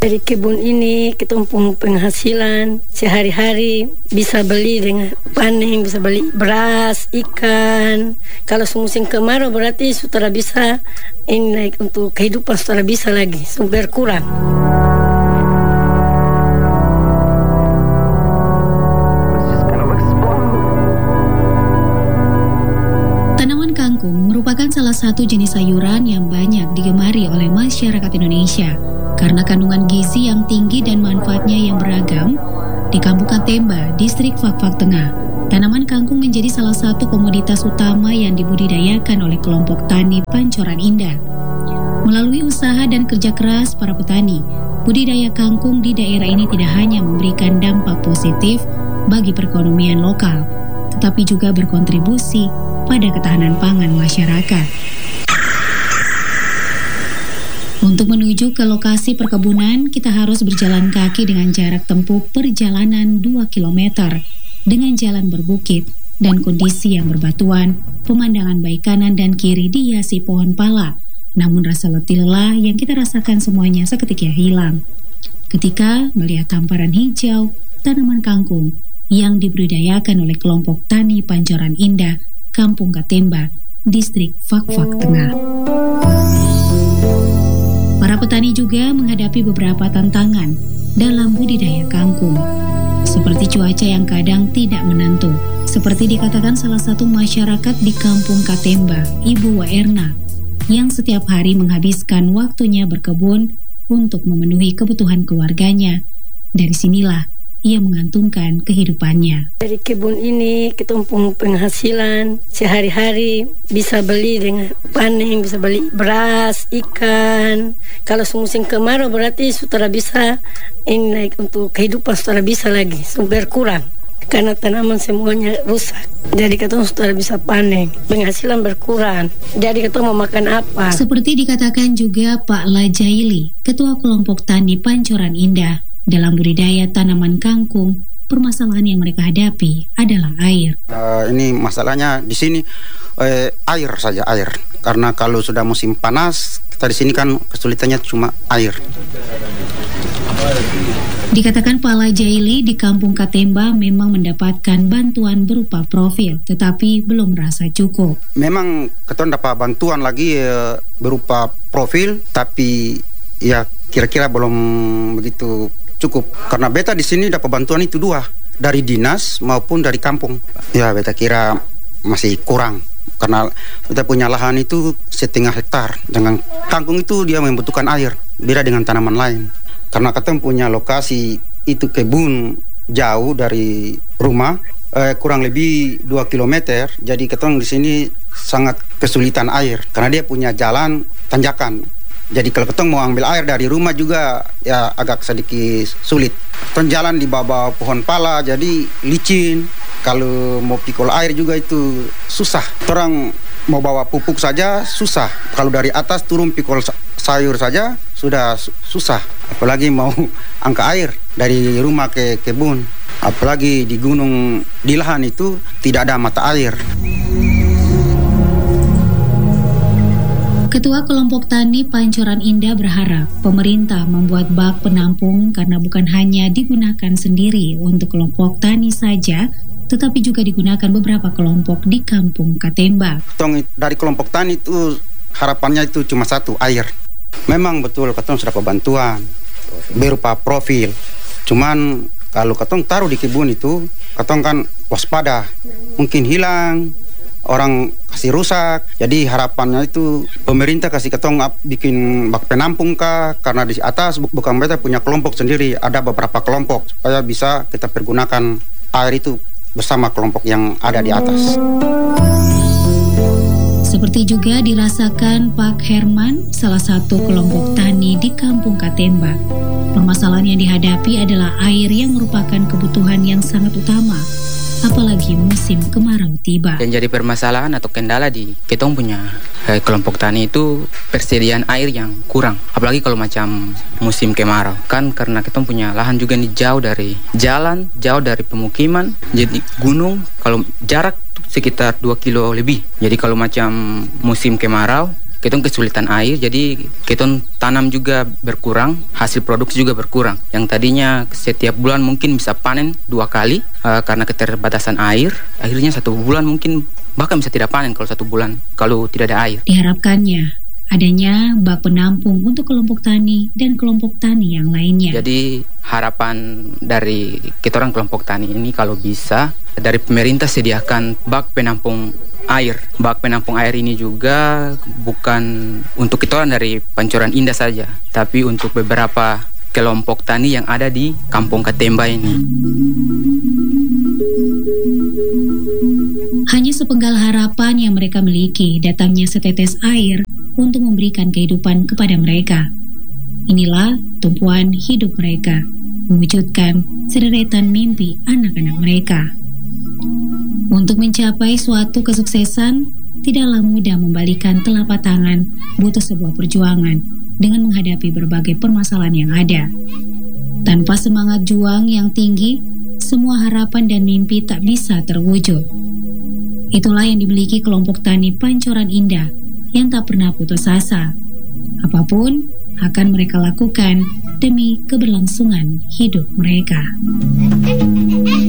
Dari kebun ini kita punya penghasilan sehari-hari, bisa beli dengan panen, bisa beli beras, ikan. Kalau musim kemarau berarti sudah bisa ini naik untuk kehidupan, sudah bisa lagi, sudah berkurang. Tanaman kangkung merupakan salah satu jenis sayuran yang banyak digemari oleh masyarakat Indonesia karena kandungan gizi yang tinggi dan manfaatnya yang beragam. Di Kampung Katemba, distrik Fakfak Tengah, tanaman kangkung menjadi salah satu komoditas utama yang dibudidayakan oleh kelompok tani Pancoran Indah. Melalui usaha dan kerja keras para petani, budidaya kangkung di daerah ini tidak hanya memberikan dampak positif bagi perekonomian lokal, tetapi juga berkontribusi pada ketahanan pangan masyarakat. Untuk menuju ke lokasi perkebunan, kita harus berjalan kaki dengan jarak tempuh perjalanan 2 km dengan jalan berbukit dan kondisi yang berbatuan. Pemandangan baik kanan dan kiri dihiasi pohon pala, namun rasa letih lelah yang kita rasakan semuanya seketika hilang ketika melihat hamparan hijau tanaman kangkung yang dibudidayakan oleh kelompok tani Pancoran Indah, Kampung Katemba, distrik Fakfak Tengah. Para petani juga menghadapi beberapa tantangan dalam budidaya kangkung, seperti cuaca yang kadang tidak menentu. Seperti dikatakan salah satu masyarakat di Kampung Katemba, Ibu Waerna, yang setiap hari menghabiskan waktunya berkebun untuk memenuhi kebutuhan keluarganya. Dari sinilah ia mengantungkan kehidupannya. Dari kebun ini kita punya penghasilan sehari-hari, bisa beli dengan panen, bisa beli beras, ikan. Kalau musim kemarau berarti sudah bisa ini naik untuk kehidupan, sudah bisa lagi, sudah berkurang karena tanaman semuanya rusak. Jadi kita sudah bisa panen, penghasilan berkurang. Jadi kita mau makan apa? Seperti dikatakan juga Pak Lajaili, Ketua Kelompok Tani Pancoran Indah, dalam budidaya tanaman kangkung, permasalahan yang mereka hadapi adalah air. Ini masalahnya di sini air saja, air. Karena kalau sudah musim panas, kita di sini kan kesulitannya cuma air. Dikatakan Pak Lajaili di Kampung Katemba memang mendapatkan bantuan berupa profil, tetapi belum merasa cukup. Memang kita dapat bantuan lagi berupa profil, tapi ya kira-kira belum begitu cukup. Karena beta di sini dapat bantuan itu 2, dari dinas maupun dari kampung. Ya beta kira masih kurang. Karena kita punya lahan itu 1,5 hektar. Dengan kangkung itu dia membutuhkan air, beda dengan tanaman lain. Karena kita punya lokasi itu kebun jauh dari rumah, kurang lebih 2 km. Jadi kita di sini sangat kesulitan air karena dia punya jalan tanjakan. Jadi kalau ketong mau ambil air dari rumah juga ya agak sedikit sulit. Ketong jalan di bawah pohon pala jadi licin. Kalau mau pikul air juga itu susah. Orang mau bawa pupuk saja susah. Kalau dari atas turun pikul sayur saja sudah susah. Apalagi mau angkat air dari rumah ke kebun. Apalagi di gunung, di lahan itu tidak ada mata air. Ketua Kelompok Tani Pancoran Indah berharap pemerintah membuat bak penampung karena bukan hanya digunakan sendiri untuk kelompok tani saja, tetapi juga digunakan beberapa kelompok di Kampung Katemba. Dari kelompok tani itu harapannya itu cuma satu, air. Memang betul ketong sudah bantuan berupa profil. Cuman kalau ketong taruh di kebun itu, ketong kan waspada, mungkin hilang. Orang kasih rusak, jadi harapannya itu pemerintah kasih ketong bikin bak penampung kah, karena di atas bukan mereka punya kelompok sendiri, ada beberapa kelompok supaya bisa kita pergunakan air itu bersama kelompok yang ada di atas. Seperti juga dirasakan Pak Herman, salah satu kelompok tani di Kampung Katemba. Permasalahan yang dihadapi adalah air yang merupakan kebutuhan yang sangat utama, apalagi musim kemarau tiba. Yang jadi permasalahan atau kendala di ketong punya kelompok tani itu persediaan air yang kurang. Apalagi kalau macam musim kemarau. Kan karena ketong punya lahan juga nih jauh dari jalan, jauh dari pemukiman. Jadi gunung, kalau jarak sekitar 2 kilo lebih. Jadi kalau macam musim kemarau, ketong kesulitan air, jadi ketong tanam juga berkurang, hasil produksi juga berkurang. Yang tadinya setiap bulan mungkin bisa panen 2 kali karena keterbatasan air, akhirnya 1 bulan mungkin bahkan bisa tidak panen kalau 1 bulan kalau tidak ada air. Diharapkannya adanya bak penampung untuk kelompok tani dan kelompok tani yang lainnya. Jadi harapan dari kita orang kelompok tani ini kalau bisa dari pemerintah sediakan bak penampung air. Bak penampung air ini juga bukan untuk kita orang dari Pancoran Indah saja, tapi untuk beberapa kelompok tani yang ada di Kampung Katemba ini. Hanya sepenggal harapan yang mereka miliki datangnya setetes air untuk memberikan kehidupan kepada mereka. Inilah tumpuan hidup mereka, mewujudkan sederetan mimpi anak-anak mereka. Untuk mencapai suatu kesuksesan, tidaklah mudah membalikan telapak tangan, butuh sebuah perjuangan dengan menghadapi berbagai permasalahan yang ada. Tanpa semangat juang yang tinggi, semua harapan dan mimpi tak bisa terwujud. Itulah yang dimiliki kelompok tani Pancoran Indah yang tak pernah putus asa. Apapun akan mereka lakukan demi keberlangsungan hidup mereka.